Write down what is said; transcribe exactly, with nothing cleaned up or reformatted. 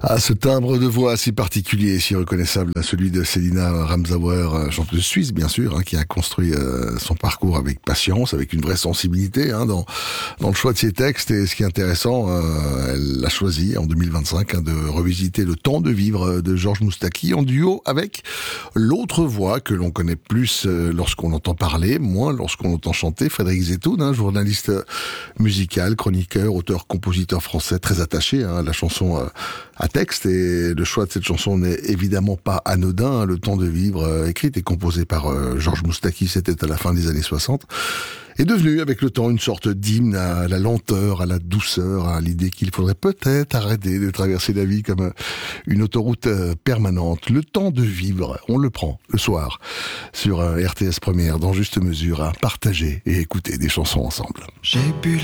Ah, ce timbre de voix si particulier, si reconnaissable, celui de Célina Ramsauer, chanteuse suisse bien sûr, hein, qui a construit euh, son parcours avec patience, avec une vraie sensibilité hein, dans dans le choix de ses textes. Et ce qui est intéressant, euh, elle a choisi en deux mille vingt-cinq hein, de revisiter Le temps de vivre de Georges Moustaki en duo avec l'autre voix que l'on connaît plus euh, lorsqu'on entend parler, moins lorsqu'on entend chanter, Frédéric Zetoun, hein, journaliste musical, chroniqueur, auteur, compositeur français très attaché hein, à la chanson euh, à texte, et le choix de cette chanson n'est évidemment pas anodin. Le temps de vivre, euh, écrite et composée par euh, Georges Moustaki, c'était à la fin des années soixante, est devenu avec le temps une sorte d'hymne à la lenteur, à la douceur, à l'idée qu'il faudrait peut-être arrêter de traverser la vie comme une autoroute euh, permanente. Le temps de vivre, on le prend le soir sur euh, R T S Première, dans Juste Mesure, à partager et écouter des chansons ensemble. J'ai bu